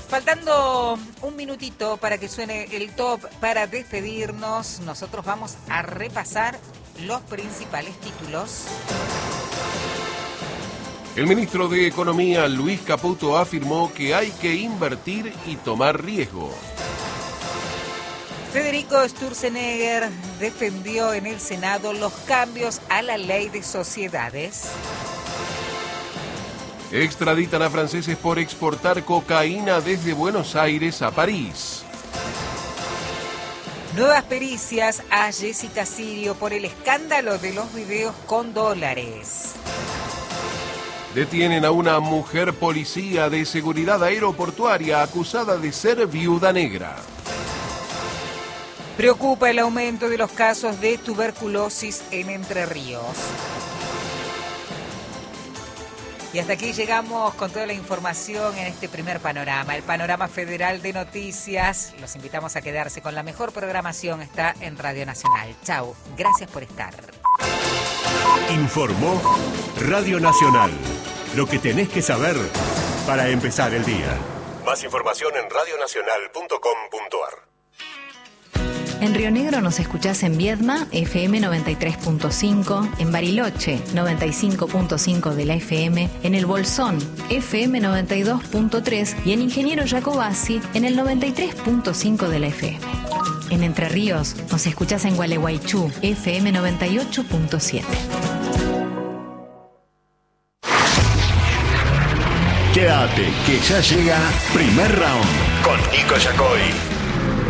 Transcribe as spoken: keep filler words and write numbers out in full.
Faltando un minutito para que suene el top para despedirnos, nosotros vamos a repasar los principales títulos. El ministro de Economía, Luis Caputo, afirmó que hay que invertir y tomar riesgo. Federico Sturzenegger defendió en el Senado los cambios a la ley de sociedades. Extraditan a franceses por exportar cocaína desde Buenos Aires a París. Nuevas pericias a Jessica Sirio por el escándalo de los videos con dólares. Detienen a una mujer policía de seguridad aeroportuaria acusada de ser viuda negra. Preocupa el aumento de los casos de tuberculosis en Entre Ríos. Y hasta aquí llegamos con toda la información en este primer panorama, el panorama federal de noticias. Los invitamos a quedarse con la mejor programación, está en Radio Nacional. Chau, gracias por estar. Informó Radio Nacional, lo que tenés que saber para empezar el día. Más información en radio nacional punto com punto a r. En Río Negro nos escuchás en Viedma, F M noventa y tres punto cinco, en Bariloche, noventa y cinco punto cinco de la F M, en El Bolsón, F M noventa y dos punto tres y en Ingeniero Jacobasi, en el noventa y tres punto cinco de la F M. En Entre Ríos nos escuchás en Gualeguaychú, F M noventa y ocho punto siete. Quédate, que ya llega Primer Round con Nico Yacoy.